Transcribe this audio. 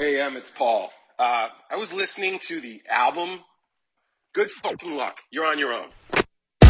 Hey, it's Paul. I was listening to the album. Good fucking luck. You're on your own.